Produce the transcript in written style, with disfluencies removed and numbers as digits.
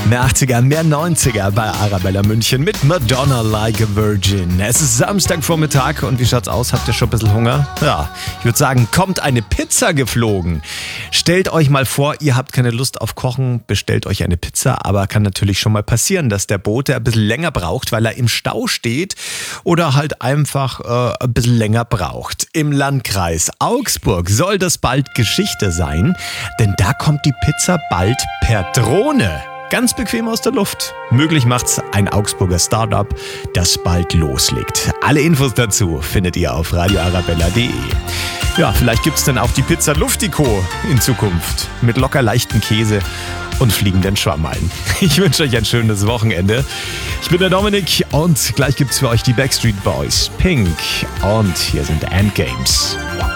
Mehr 80er, mehr 90er bei Arabella München mit Madonna Like a Virgin. Es ist Samstagvormittag und wie schaut's aus? Habt ihr schon ein bisschen Hunger? Ja, ich würde sagen, kommt eine Pizza geflogen. Stellt euch mal vor, ihr habt keine Lust auf Kochen, bestellt euch eine Pizza, aber kann natürlich schon mal passieren, dass der Bote ein bisschen länger braucht, weil er im Stau steht oder halt einfach ein bisschen länger braucht. Im Landkreis Augsburg soll das bald Geschichte sein, denn da kommt die Pizza bald per Drohne. Ganz bequem aus der Luft. Möglich macht's ein Augsburger Startup, das bald loslegt. Alle Infos dazu findet ihr auf radioarabella.de. Ja, vielleicht gibt's dann auch die Pizza Luftico in Zukunft mit locker leichten Käse und fliegenden Schwammerln. Ich wünsche euch ein schönes Wochenende. Ich bin der Dominik und gleich gibt's für euch die Backstreet Boys, Pink und hier sind Endgames.